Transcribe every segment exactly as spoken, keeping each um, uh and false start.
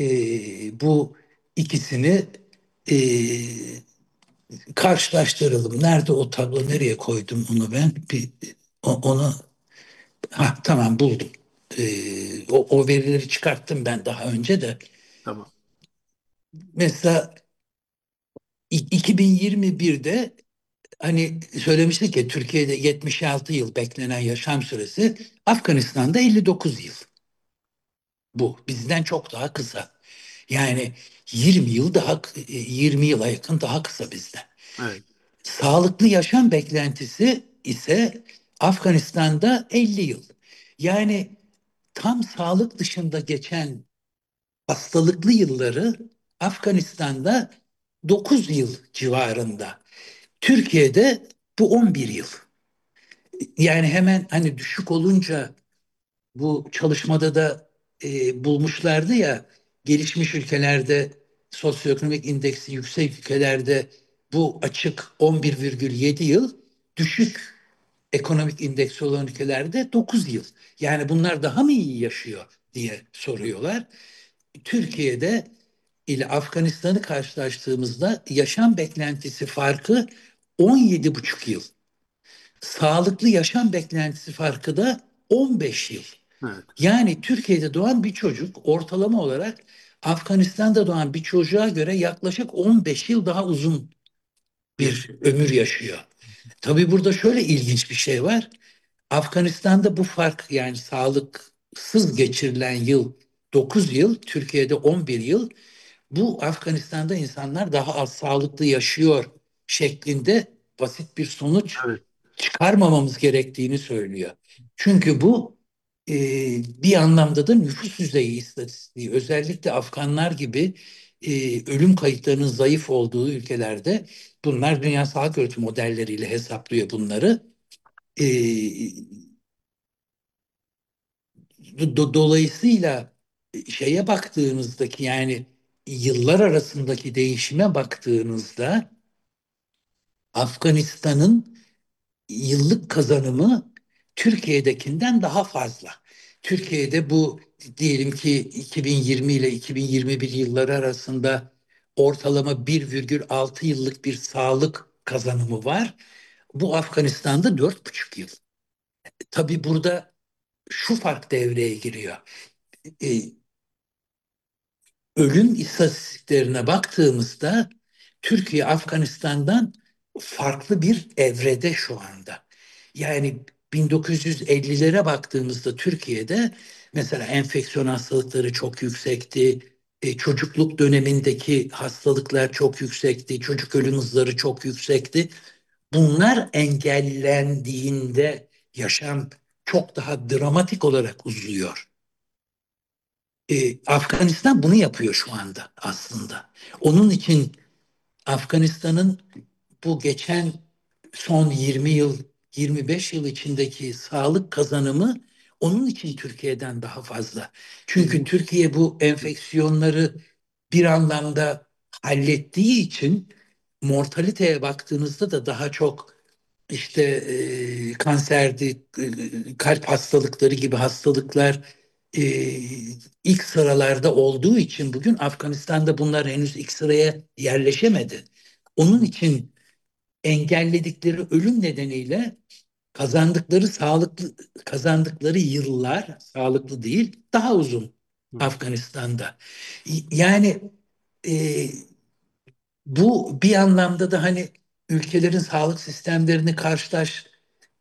e, bu ikisini e, karşılaştıralım. Nerede o tablo? Nereye koydum onu ben? Bir o- onu ha tamam buldum. E, o, o verileri çıkarttım ben daha önce de. Tamam. Mesela i- iki bin yirmi birde hani söylemiştik ya Türkiye'de yetmiş altı yıl beklenen yaşam süresi, Afganistan'da elli dokuz yıl. Bu bizden çok daha kısa. Yani yirmi yıl daha yirmi yıla yakın daha kısa bizden. Evet. Sağlıklı yaşam beklentisi ise Afganistan'da elli yıl. Yani tam sağlık dışında geçen hastalıklı yılları Afganistan'da dokuz yıl civarında. Türkiye'de bu on bir yıl. Yani hemen hani düşük olunca bu çalışmada da e, bulmuşlardı ya, gelişmiş ülkelerde sosyoekonomik indeksi yüksek ülkelerde bu açık on bir virgül yedi yıl, düşük ekonomik indeksi olan ülkelerde dokuz yıl. Yani bunlar daha mı iyi yaşıyor diye soruyorlar. Türkiye'de ile Afganistan'ı karşılaştırdığımızda yaşam beklentisi farkı on yedi buçuk yıl. Sağlıklı yaşam beklentisi farkı da on beş yıl. Evet. Yani Türkiye'de doğan bir çocuk ortalama olarak Afganistan'da doğan bir çocuğa göre yaklaşık on beş yıl daha uzun bir Yaşıyor. ömür yaşıyor. Tabii burada şöyle ilginç bir şey var. Afganistan'da bu fark, yani sağlıksız geçirilen yıl dokuz yıl, Türkiye'de on bir yıl. Bu Afganistan'da insanlar daha az sağlıklı yaşıyor şeklinde basit bir sonuç Evet. çıkarmamamız gerektiğini söylüyor. Çünkü bu e, bir anlamda da nüfus düzeyi istatistiği. Özellikle Afganlar gibi e, ölüm kayıtlarının zayıf olduğu ülkelerde, bunlar Dünya Sağlık Örgütü modelleriyle hesaplıyor bunları. E, do- Dolayısıyla şeye baktığınızdaki, yani yıllar arasındaki değişime baktığınızda Afganistan'ın yıllık kazanımı Türkiye'dekinden daha fazla. Türkiye'de bu diyelim ki iki bin yirmi ile iki bin yirmi bir yılları arasında ortalama bir virgül altı yıllık bir sağlık kazanımı var. Bu Afganistan'da dört buçuk yıl. Tabii burada şu fark devreye giriyor. E, Ölüm istatistiklerine baktığımızda Türkiye Afganistan'dan farklı bir evrede şu anda. Yani bin dokuz yüz ellilere baktığımızda Türkiye'de mesela enfeksiyon hastalıkları çok yüksekti. E, çocukluk dönemindeki hastalıklar çok yüksekti. Çocuk ölüm hızları çok yüksekti. Bunlar engellendiğinde yaşam çok daha dramatik olarak uzuyor. E, Afganistan bunu yapıyor şu anda aslında. Onun için Afganistan'ın bu geçen son yirmi yıl, yirmi beş yıl içindeki sağlık kazanımı onun için Türkiye'den daha fazla. Çünkü İlginç. Türkiye bu enfeksiyonları bir anlamda hallettiği için mortaliteye baktığınızda da daha çok işte e, kanserdi, e, kalp hastalıkları gibi hastalıklar e, ilk sıralarda olduğu için bugün Afganistan'da bunlar henüz ilk sıraya yerleşemedi. Onun için engelledikleri ölüm nedeniyle kazandıkları sağlıklı kazandıkları yıllar sağlıklı değil, daha uzun Hı. Afganistan'da. Yani e, bu bir anlamda da hani ülkelerin sağlık sistemlerini karşılaştırırız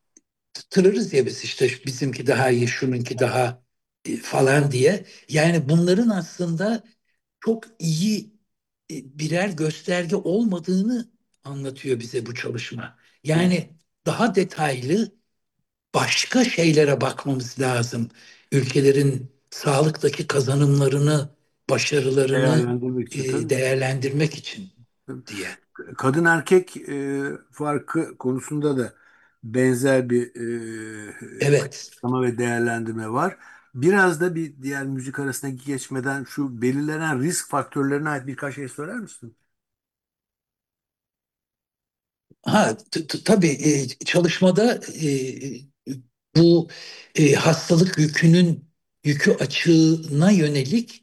ya biz, işte bizimki daha iyi, şununki daha e, falan diye. Yani bunların aslında çok iyi e, birer gösterge olmadığını anlatıyor bize bu çalışma. Hı. Yani daha detaylı başka şeylere bakmamız lazım. Ülkelerin sağlıktaki kazanımlarını, başarılarını Değerlendirmek için e, tabii. değerlendirmek için diye. Kadın erkek e, farkı konusunda da benzer bir e, Evet. açıklama ve değerlendirme var. Biraz da bir diğer müzik arasına geçmeden şu belirlenen risk faktörlerine ait birkaç şey söyler misin? Ha, t- t- tabii e, çalışmada e, bu e, hastalık yükünün yükü açığına yönelik